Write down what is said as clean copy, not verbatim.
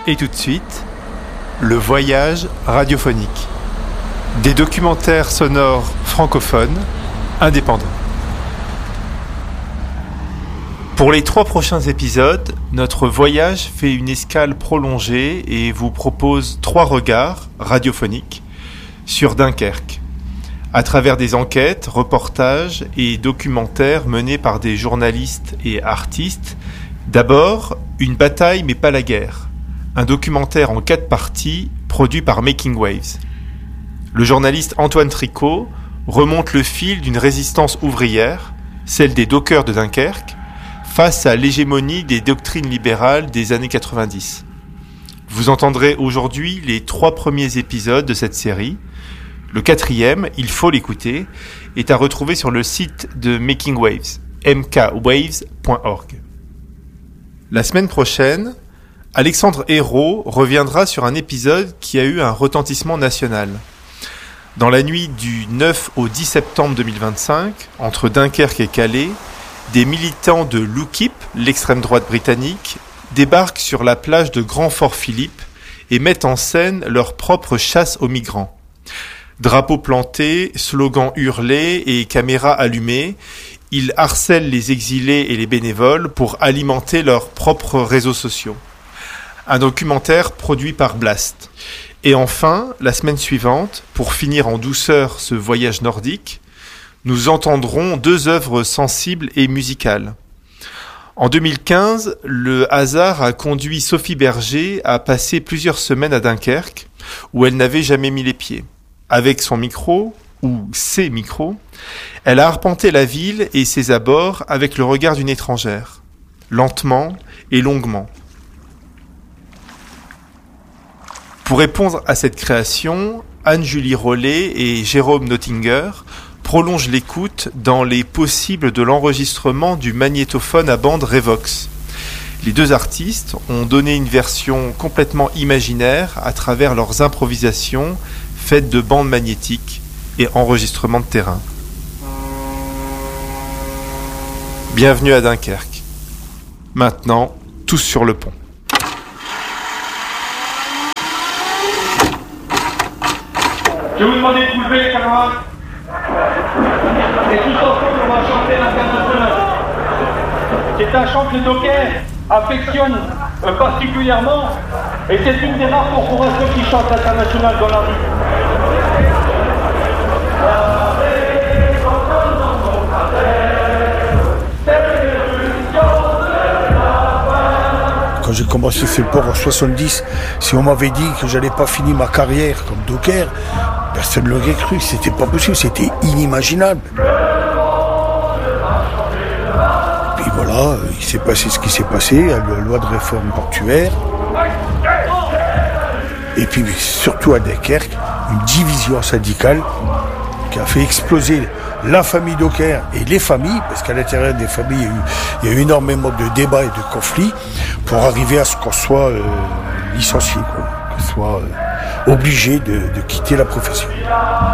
Et tout de suite, le voyage radiophonique. Des documentaires sonores francophones, indépendants. Pour les 3 prochains épisodes, notre voyage fait une escale prolongée et vous propose 3 regards radiophoniques sur Dunkerque, à travers des enquêtes, reportages et documentaires menés par des journalistes et artistes. D'abord, Une bataille mais pas la guerre, un documentaire en 4 parties produit par Making Waves. Le journaliste Antoine Tricot remonte le fil d'une résistance ouvrière, celle des dockers de Dunkerque, face à l'hégémonie des doctrines libérales des années 90. Vous entendrez aujourd'hui les 3 premiers épisodes de cette série. Le 4e, il faut l'écouter, est à retrouver sur le site de Making Waves, mkwaves.org. La semaine prochaine, Alexandre Hérault reviendra sur un épisode qui a eu un retentissement national. Dans la nuit du 9 au 10 septembre 2025, entre Dunkerque et Calais, des militants de l'UKIP, l'extrême droite britannique, débarquent sur la plage de Grand Fort Philippe et mettent en scène leur propre chasse aux migrants. Drapeaux plantés, slogans hurlés et caméras allumées, ils harcèlent les exilés et les bénévoles pour alimenter leurs propres réseaux sociaux. Un documentaire produit par Blast. Et enfin, la semaine suivante, pour finir en douceur ce voyage nordique, nous entendrons 2 œuvres sensibles et musicales. En 2015, le hasard a conduit Sophie Berger à passer plusieurs semaines à Dunkerque, où elle n'avait jamais mis les pieds. Avec son micro, ou ses micros, elle a arpenté la ville et ses abords avec le regard d'une étrangère, lentement et longuement. Pour répondre à cette création, Anne-Julie Rollet et Jérôme Nottinger prolongent l'écoute dans les possibles de l'enregistrement du magnétophone à bande Revox. Les 2 artistes ont donné une version complètement imaginaire à travers leurs improvisations faites de bandes magnétiques et enregistrements de terrain. Bienvenue à Dunkerque. Maintenant, tous sur le pont. Je vais vous demander de vous lever, les camarades. Et tous ensemble, on va chanter l'international. C'est un chant que les dockers affectionnent particulièrement. Et c'est une des rares corporations qui chante l'international dans la rue. Quand j'ai commencé ce port en 70, si on m'avait dit que j'allais pas finir ma carrière comme docker, personne ne l'aurait cru. C'était pas possible, c'était inimaginable. Puis voilà, il s'est passé ce qui s'est passé, la loi de réforme portuaire. Et puis surtout à Dunkerque, une division syndicale qui a fait exploser la famille Docker et les familles, parce qu'à l'intérieur des familles, il y a eu énormément de débats et de conflits pour arriver à ce qu'on soit licencié, qu'on soit obligé de quitter la profession.